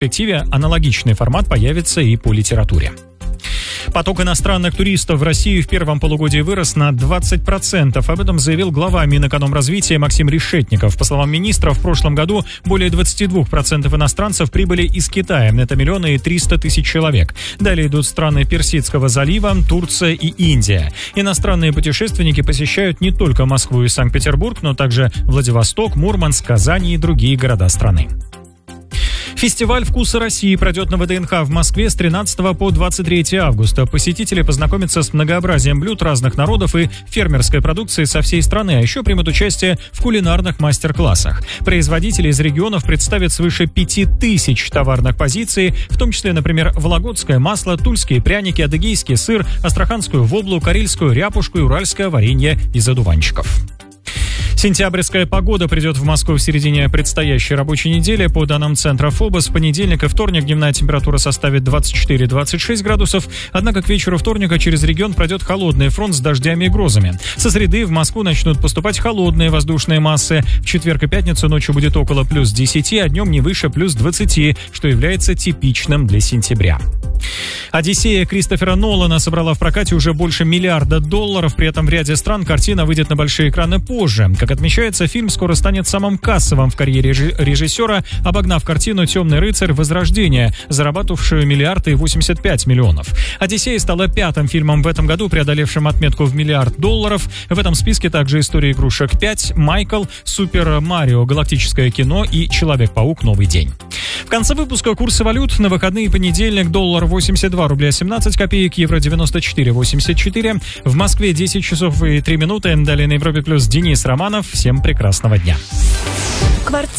перспективе аналогичный формат появится и по литературе. Поток иностранных туристов в Россию в первом полугодии вырос на 20%. Об этом заявил глава Минэкономразвития Максим Решетников. По словам министра, в прошлом году более 22% иностранцев прибыли из Китая. Это 1 300 000 человек. Далее идут страны Персидского залива, Турция и Индия. Иностранные путешественники посещают не только Москву и Санкт-Петербург, но также Владивосток, Мурманск, Казань и другие города страны. Фестиваль «Вкусы России» пройдет на ВДНХ в Москве с 13 по 23 августа. Посетители познакомятся с многообразием блюд разных народов и фермерской продукции со всей страны, а еще примут участие в кулинарных мастер-классах. Производители из регионов представят свыше 5000 товарных позиций, в том числе, например, вологодское масло, тульские пряники, адыгейский сыр, астраханскую воблу, карельскую ряпушку и уральское варенье из одуванчиков. Сентябрьская погода придет в Москву в середине предстоящей рабочей недели. По данным Центра ФОБОС, в понедельник и вторник дневная температура составит 24-26 градусов, однако к вечеру вторника через регион пройдет холодный фронт с дождями и грозами. Со среды в Москву начнут поступать холодные воздушные массы. В четверг и пятницу ночью будет около плюс 10, а днем не выше плюс 20, что является типичным для сентября. «Одиссея» Кристофера Нолана собрала в прокате уже больше $1 миллиарда. При этом в ряде стран картина выйдет на большие экраны позже. Как отмечается, фильм скоро станет самым кассовым в карьере режиссера, обогнав картину «Темный рыцарь. Возрождение», зарабатывавшую $1,085 миллиона. «Одиссея» стала 5-м фильмом в этом году, преодолевшим отметку в $1 миллиард. В этом списке также «История игрушек 5», «Майкл», «Супер Марио. Галактическое кино» и «Человек-паук. Новый день». В конце выпуска курсы валют. На выходные понедельник доллар 82 рубля 17 копеек, евро 94,84. В Москве 10 часов и 3 минуты. Далее на Европе плюс Денис Романов. Всем прекрасного дня. Квартира.